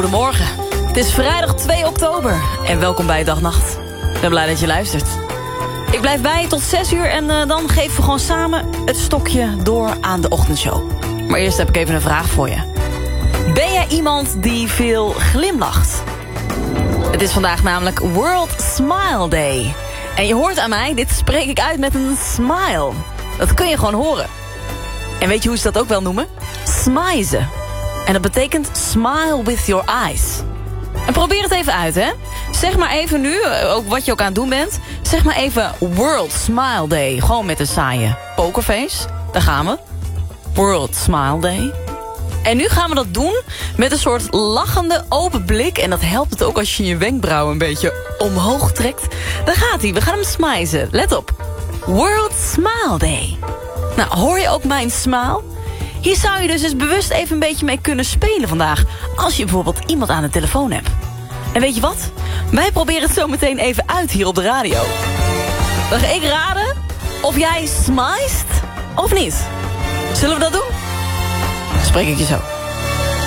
Goedemorgen. Het is vrijdag 2 oktober en welkom bij Dag Nacht. Ik ben blij dat je luistert. Ik blijf bij je tot 6 uur en dan geven we gewoon samen het stokje door aan de ochtendshow. Maar eerst heb ik even een vraag voor je. Ben jij iemand die veel glimlacht? Het is vandaag namelijk World Smile Day. En je hoort aan mij, dit spreek ik uit met een smile. Dat kun je gewoon horen. En weet je hoe ze dat ook wel noemen? Smizen. En dat betekent smile with your eyes. En probeer het even uit, hè. Zeg maar even nu, ook wat je ook aan het doen bent. Zeg maar even World Smile Day. Gewoon met een saaie pokerface. Daar gaan we. World Smile Day. En nu gaan we dat doen met een soort lachende open blik. En dat helpt het ook als je je wenkbrauwen een beetje omhoog trekt. Daar gaat hij, we gaan hem smizen. Let op. World Smile Day. Nou, hoor je ook mijn smile? Hier zou je dus eens bewust even een beetje mee kunnen spelen vandaag. Als je bijvoorbeeld iemand aan de telefoon hebt. En weet je wat? Wij proberen het zo meteen even uit hier op de radio. Dan ga ik raden of jij smijst of niet. Zullen we dat doen? Spreek ik je zo.